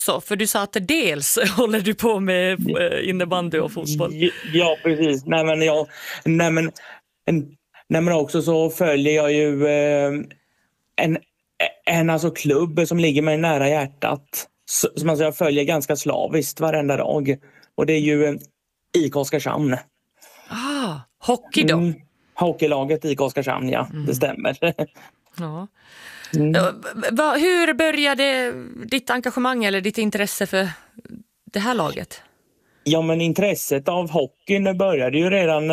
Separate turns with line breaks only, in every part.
Så, för du sa att dels håller du på med innebandy och fotboll.
Ja, precis. Nej, men också så följer jag ju en alltså klubb som ligger mig nära hjärtat. Som alltså jag följer ganska slaviskt varenda dag. Och det är ju IK Oskarshamn.
Hockey då?
Hockeylaget IK Oskarshamn, ja. Det stämmer.
Ja. Hur började ditt engagemang eller ditt intresse för det här laget?
Ja, men intresset av hockeyn började ju redan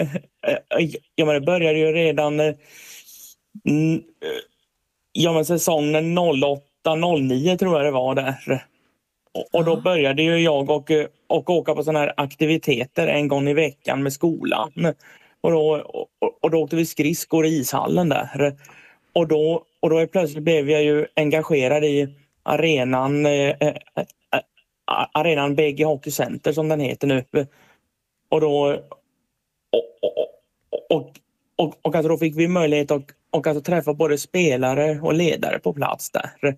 säsongen 08-09 tror jag det var där. Och då började ju jag och åka på såna här aktiviteter en gång i veckan med skolan. Och då åkte vi skridskor i ishallen där. Och då plötsligt blev jag ju engagerad i arenan BG Hockey Center som den heter nu. Och alltså då fick vi möjlighet att alltså träffa både spelare och ledare på plats där.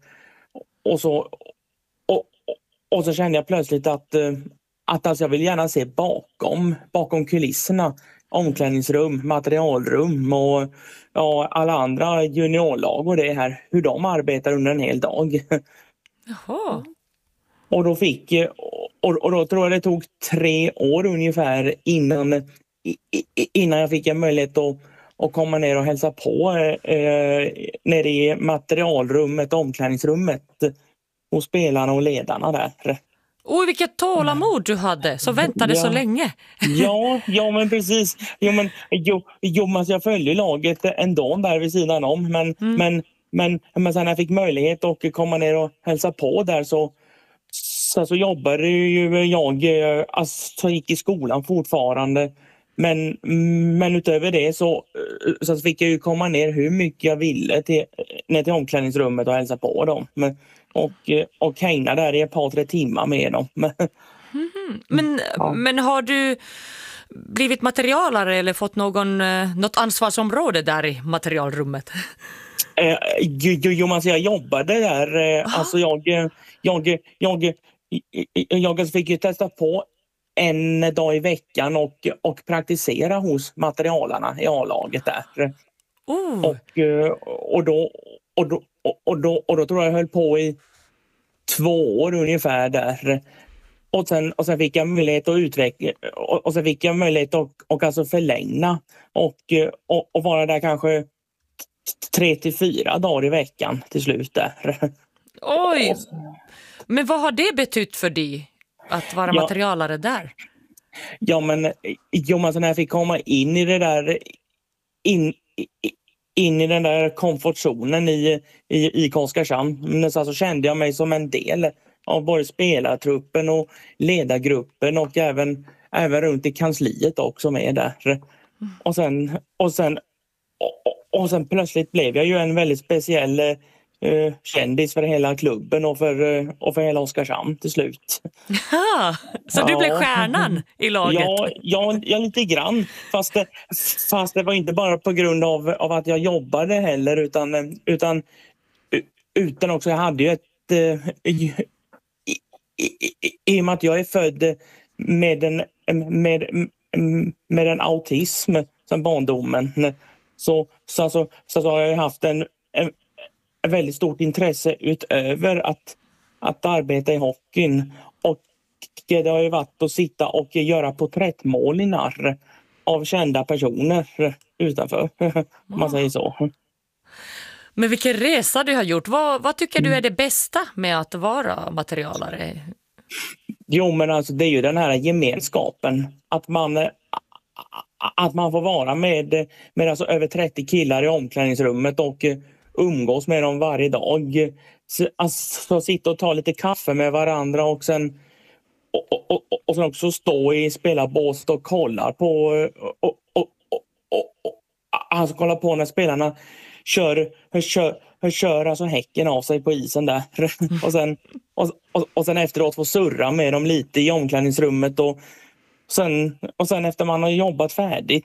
Och så kände jag plötsligt att alltså jag vill gärna se bakom kulisserna, omklädningsrum, materialrum och alla andra juniorlag och det här, hur de arbetar under en hel dag.
Jaha.
Och då tror jag det tog 3 år ungefär innan jag fick en möjlighet att komma ner och hälsa på nere i materialrummet, omklädningsrummet hos spelarna och ledarna där.
Oj, vilket tålamod du hade, så väntade så länge.
Ja, men precis. Men jag följde laget ändå där vid sidan om. Men sen när jag fick möjlighet att komma ner och hälsa på där så jobbade ju jag, alltså gick i skolan fortfarande. Men utöver det så fick jag ju komma ner hur mycket jag ville ner till omklädningsrummet och hälsa på dem. Och hänga där i ett par 3 timmar med dem.
Men har du blivit materialare eller fått något ansvarsområde där i materialrummet?
Jag jobbade där. Alltså jag fick ju testa på en dag i veckan och praktisera hos materialarna i A-laget där. Och då tror jag höll på i 2 år ungefär där. Och sen fick jag möjlighet att utveckla och sen fick jag möjlighet att alltså förlänga och vara där kanske 3-4 dagar i veckan till slut där.
Oj! Men vad har det betytt för dig att vara materialare där?
Men när jag fick komma in i det där in i den där komfortzonen i Oskarshamn, så kände jag mig som en del av både spelartruppen och ledargruppen och även runt i kansliet också med där. Och sen plötsligt blev jag ju en väldigt speciell kändis för hela klubben och för hela Oskarshamn till slut.
Så du blev stjärnan i laget?
Ja, lite grann. Fast det var inte bara på grund av att jag jobbade heller utan också jag hade ju i och med att jag är född med en autism som barndomen så har jag haft en väldigt stort intresse utöver att arbeta i hockeyn, och det har ju varit att sitta och göra porträttmålningar av kända personer utanför, om man säger så.
Men vilken resa du har gjort. Vad tycker du är det bästa med att vara materialare?
Jo, men alltså det är ju den här gemenskapen, att man får vara med alltså över 30 killar i omklädningsrummet och umgås med dem varje dag. Alltså sitta och ta lite kaffe med varandra och sen också stå i spelarbåset och kolla på alltså kolla på när spelarna kör alltså häcken av sig på isen där. och sen efteråt få surra med dem lite i omklädningsrummet och sen efter man har jobbat färdigt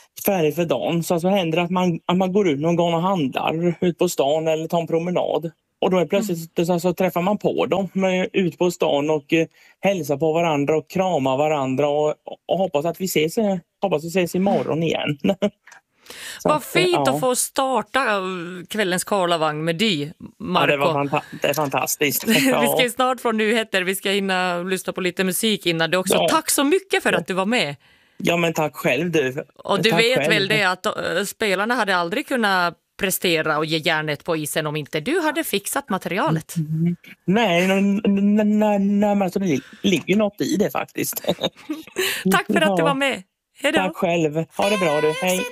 för dagen så händer det att man går ut någon gång och handlar ut på stan eller tar en promenad. Och då är plötsligt så träffar man på dem ut på stan och hälsar på varandra och kramar varandra och hoppas att vi ses imorgon igen.
Vad fint att få starta kvällens Karlavagn med dig, Marco.
Ja, det är fantastiskt.
Vi ska ju snart få nyheter, vi ska hinna lyssna på lite musik innan det också.
Ja.
Tack så mycket för att du var med.
Ja, men tack själv du.
Och du
tack
vet
själv.
väl det att spelarna hade aldrig kunnat prestera och ge järnet på isen om inte du hade fixat materialet.
Nej, men alltså det ligger något i det faktiskt.
Tack för att du var med. Hej då.
Tack själv. Ha det bra du. Hej.